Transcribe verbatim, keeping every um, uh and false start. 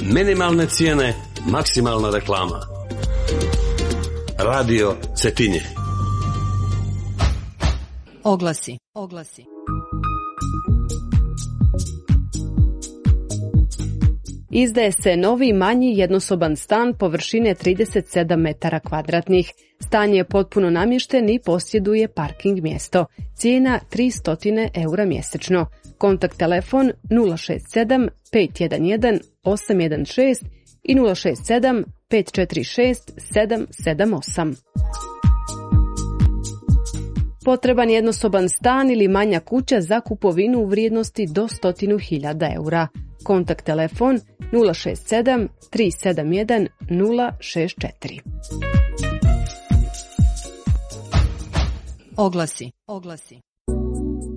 Minimalne cijene, maksimalna reklama. Radio Cetinje. Oglasi, oglasi. Izdaje se novi manji jednosoban stan površine trideset sedam metara kvadratnih. Stan je potpuno namješten i posjeduje parking mjesto. Cijena tristo eura mjesečno. Kontakt telefon nula šest sedam pet jedan jedan osam jedan šest i nula šest sedam pet četiri šest sedam sedam osam. Potreban jednosoban stan ili manja kuća za kupovinu u vrijednosti do sto hiljada eura. Kontakt telefon nula šest sedam tri sedam jedan nula šest četiri. Oglasi, oglasi.